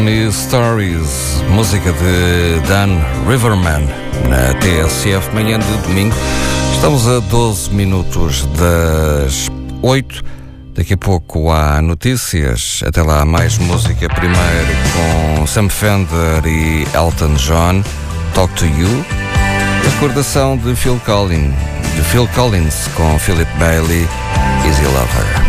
Stories, música de Dan Riverman, na TSF, manhã de domingo. Estamos a 12 minutos das 8. Daqui a pouco há notícias. Até lá, mais música. Primeiro com Sam Fender e Elton John, Talk to You. Recordação de Phil Collins com Philip Bailey, Easy Lover.